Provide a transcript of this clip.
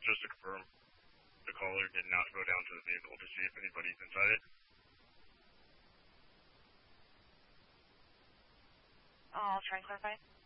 just to confirm, the caller did not go down to the vehicle to see if anybody's inside it? I'll try and clarify.